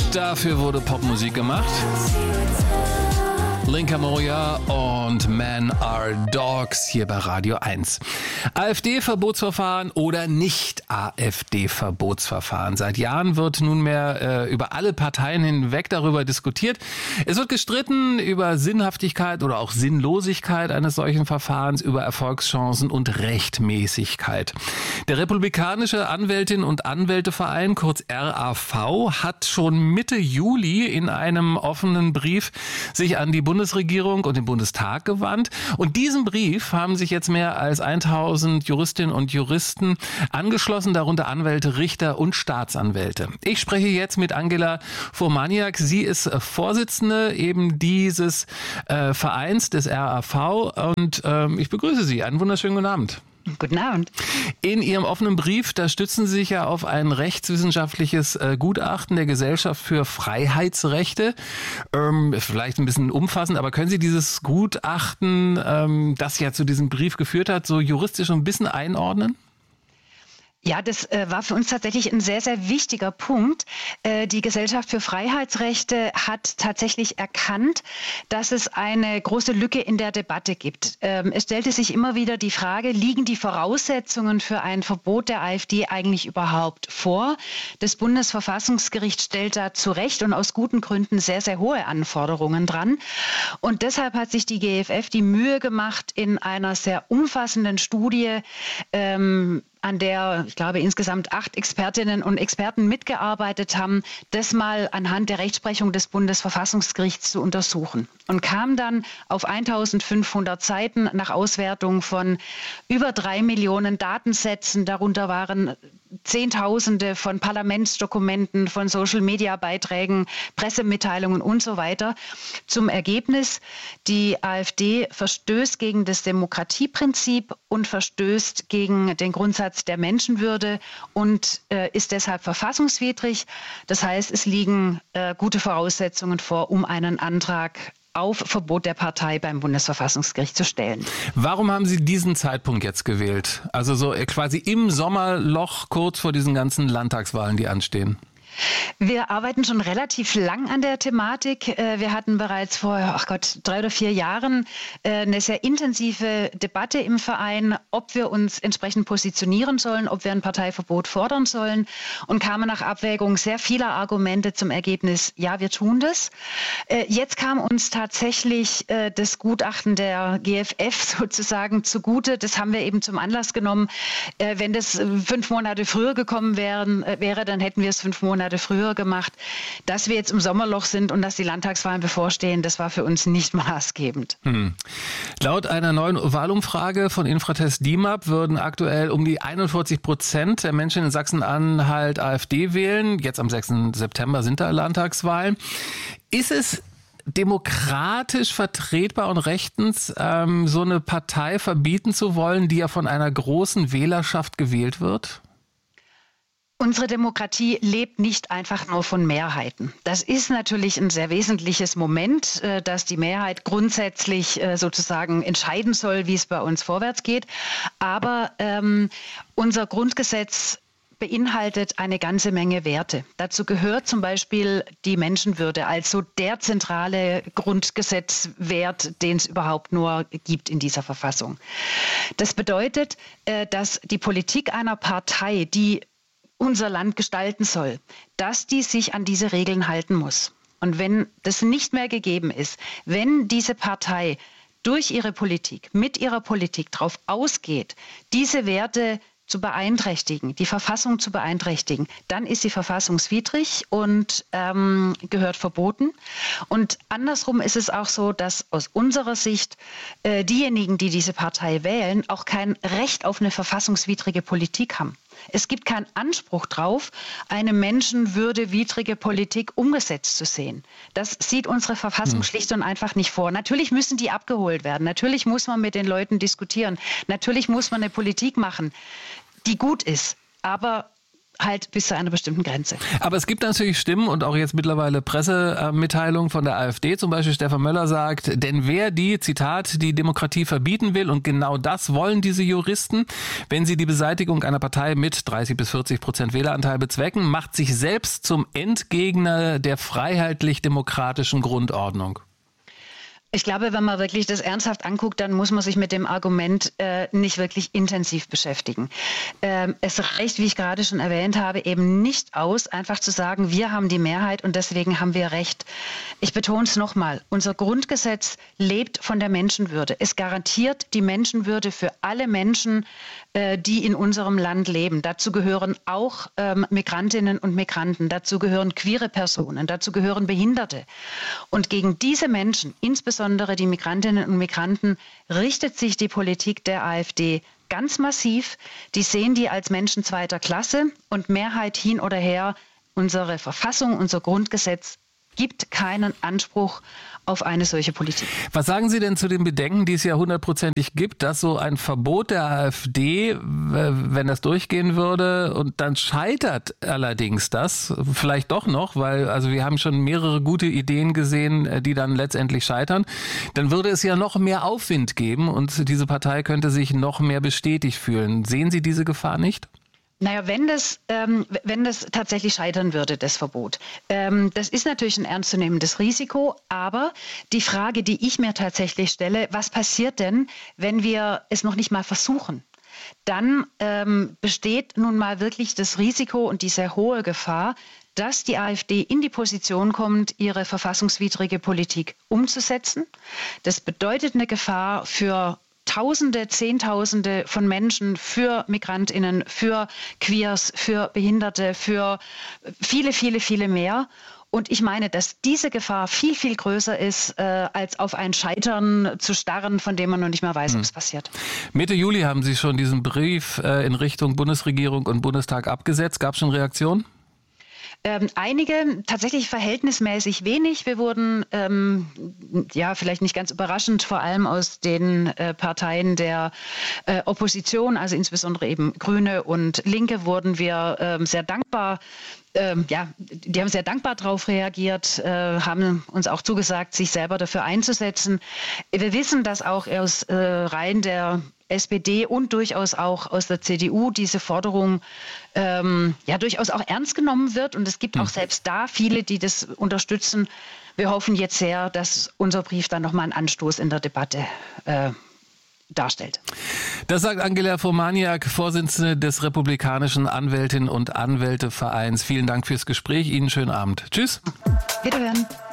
Dafür wurde Popmusik gemacht. Linka Moria und Men Are Dogs hier bei Radio 1. AfD-Verbotsverfahren oder Nicht-AfD-Verbotsverfahren. Seit Jahren wird nunmehr über alle Parteien hinweg darüber diskutiert. Es wird gestritten über Sinnhaftigkeit oder auch Sinnlosigkeit eines solchen Verfahrens, über Erfolgschancen und Rechtmäßigkeit. Der Republikanische Anwältinnen und Anwälteverein, kurz RAV, hat schon Mitte Juli in einem offenen Brief sich an die Bundesregierung und den Bundestag gewandt. Und diesem Brief haben sich jetzt mehr als 1000 Juristinnen und Juristen angeschlossen, darunter Anwälte, Richter und Staatsanwälte. Ich spreche jetzt mit Angela Furmaniak. Sie ist Vorsitzende eben dieses Vereins des RAV und ich begrüße Sie. Einen wunderschönen guten Abend. Guten Abend. In Ihrem offenen Brief, da stützen Sie sich ja auf ein rechtswissenschaftliches Gutachten der Gesellschaft für Freiheitsrechte. Vielleicht ein bisschen umfassend, aber können Sie dieses Gutachten, das ja zu diesem Brief geführt hat, so juristisch ein bisschen einordnen? Ja, das war für uns tatsächlich ein sehr, sehr wichtiger Punkt. Die Gesellschaft für Freiheitsrechte hat tatsächlich erkannt, dass es eine große Lücke in der Debatte gibt. Es stellte sich immer wieder die Frage, liegen die Voraussetzungen für ein Verbot der AfD eigentlich überhaupt vor? Das Bundesverfassungsgericht stellt da zu Recht und aus guten Gründen sehr, sehr hohe Anforderungen dran. Und deshalb hat sich die GFF die Mühe gemacht, in einer sehr umfassenden Studie, an der, ich glaube, insgesamt 8 Expertinnen und Experten mitgearbeitet haben, das mal anhand der Rechtsprechung des Bundesverfassungsgerichts zu untersuchen. Und kam dann auf 1500 Seiten nach Auswertung von über 3 Millionen Datensätzen. Darunter waren Zehntausende von Parlamentsdokumenten, von Social-Media-Beiträgen, Pressemitteilungen und so weiter zum Ergebnis, die AfD verstößt gegen das Demokratieprinzip und verstößt gegen den Grundsatz der Menschenwürde und ist deshalb verfassungswidrig. Das heißt, es liegen gute Voraussetzungen vor, um einen Antrag auf Verbot der Partei beim Bundesverfassungsgericht zu stellen. Warum haben Sie diesen Zeitpunkt jetzt gewählt? Also so quasi im Sommerloch, kurz vor diesen ganzen Landtagswahlen, die anstehen. Wir arbeiten schon relativ lang an der Thematik. Wir hatten bereits vor 3 oder 4 Jahren eine sehr intensive Debatte im Verein, ob wir uns entsprechend positionieren sollen, ob wir ein Parteiverbot fordern sollen und kamen nach Abwägung sehr vieler Argumente zum Ergebnis, ja, wir tun das. Jetzt kam uns tatsächlich das Gutachten der GFF sozusagen zugute. Das haben wir eben zum Anlass genommen. Wenn das 5 Monate früher gekommen wäre, dann hätten wir es 5 Monate früher gemacht. Dass wir jetzt im Sommerloch sind und dass die Landtagswahlen bevorstehen, das war für uns nicht maßgebend. Laut einer neuen Wahlumfrage von Infratest DIMAP würden aktuell um die 41% der Menschen in Sachsen-Anhalt AfD wählen. Jetzt am 6. September sind da Landtagswahlen. Ist es demokratisch vertretbar und rechtens, so eine Partei verbieten zu wollen, die ja von einer großen Wählerschaft gewählt wird? Unsere Demokratie lebt nicht einfach nur von Mehrheiten. Das ist natürlich ein sehr wesentliches Moment, dass die Mehrheit grundsätzlich sozusagen entscheiden soll, wie es bei uns vorwärts geht. Aber unser Grundgesetz beinhaltet eine ganze Menge Werte. Dazu gehört zum Beispiel die Menschenwürde, also der zentrale Grundgesetzwert, den es überhaupt nur gibt in dieser Verfassung. Das bedeutet, dass die Politik einer Partei, die unser Land gestalten soll, dass die sich an diese Regeln halten muss. Und wenn das nicht mehr gegeben ist, wenn diese Partei durch ihre Politik, mit ihrer Politik darauf ausgeht, diese Werte zu beeinträchtigen, die Verfassung zu beeinträchtigen, dann ist sie verfassungswidrig und gehört verboten. Und andersrum ist es auch so, dass aus unserer Sicht diejenigen, die diese Partei wählen, auch kein Recht auf eine verfassungswidrige Politik haben. Es gibt keinen Anspruch drauf, eine menschenwürdewidrige Politik umgesetzt zu sehen. Das sieht unsere Verfassung schlicht und einfach nicht vor. Natürlich müssen die abgeholt werden. Natürlich muss man mit den Leuten diskutieren. Natürlich muss man eine Politik machen, die gut ist. Aber halt bis zu einer bestimmten Grenze. Aber es gibt natürlich Stimmen und auch jetzt mittlerweile Pressemitteilungen von der AfD, zum Beispiel Stefan Möller sagt, denn wer Zitat, die Demokratie verbieten will, und genau das wollen diese Juristen, wenn sie die Beseitigung einer Partei mit 30-40% Wähleranteil bezwecken, macht sich selbst zum Endgegner der freiheitlich-demokratischen Grundordnung. Ich glaube, wenn man wirklich das ernsthaft anguckt, dann muss man sich mit dem Argument nicht wirklich intensiv beschäftigen. Es reicht, wie ich gerade schon erwähnt habe, eben nicht aus, einfach zu sagen, wir haben die Mehrheit und deswegen haben wir Recht. Ich betone es nochmal, unser Grundgesetz lebt von der Menschenwürde. Es garantiert die Menschenwürde für alle Menschen, die in unserem Land leben. Dazu gehören auch Migrantinnen und Migranten, dazu gehören queere Personen, dazu gehören Behinderte. Und gegen diese Menschen, insbesondere die Migrantinnen und Migranten, richtet sich die Politik der AfD ganz massiv. Die sehen die als Menschen zweiter Klasse und Mehrheit hin oder her. Unsere Verfassung, unser Grundgesetz gibt keinen Anspruch auf eine solche Politik. Was sagen Sie denn zu den Bedenken, die es ja hundertprozentig gibt, dass so ein Verbot der AfD, wenn das durchgehen würde, und dann scheitert allerdings das, vielleicht doch noch, weil also wir haben schon mehrere gute Ideen gesehen, die dann letztendlich scheitern, dann würde es ja noch mehr Aufwind geben und diese Partei könnte sich noch mehr bestätigt fühlen. Sehen Sie diese Gefahr nicht? Naja, wenn das tatsächlich scheitern würde, das Verbot, das ist natürlich ein ernstzunehmendes Risiko. Aber die Frage, die ich mir tatsächlich stelle, was passiert denn, wenn wir es noch nicht mal versuchen? Dann besteht nun mal wirklich das Risiko und die sehr hohe Gefahr, dass die AfD in die Position kommt, ihre verfassungswidrige Politik umzusetzen. Das bedeutet eine Gefahr für Tausende, Zehntausende von Menschen, für MigrantInnen, für Queers, für Behinderte, für viele, viele, viele mehr. Und ich meine, dass diese Gefahr viel, viel größer ist, als auf ein Scheitern zu starren, von dem man noch nicht mal weiß, ob es passiert. Mitte Juli haben Sie schon diesen Brief in Richtung Bundesregierung und Bundestag abgesetzt. Gab es schon Reaktionen? Einige, tatsächlich verhältnismäßig wenig. Wir wurden, vielleicht nicht ganz überraschend, vor allem aus den Parteien der Opposition, also insbesondere eben Grüne und Linke, wurden wir sehr dankbar. Die haben sehr dankbar darauf reagiert, haben uns auch zugesagt, sich selber dafür einzusetzen. Wir wissen, dass auch aus Reihen der SPD und durchaus auch aus der CDU diese Forderung durchaus auch ernst genommen wird. Und es gibt auch selbst da viele, die das unterstützen. Wir hoffen jetzt sehr, dass unser Brief dann nochmal einen Anstoß in der Debatte darstellt. Das sagt Angela Formaniak, Vorsitzende des Republikanischen Anwältinnen und Anwältevereins. Vielen Dank fürs Gespräch. Ihnen schönen Abend. Tschüss. Wiederhören.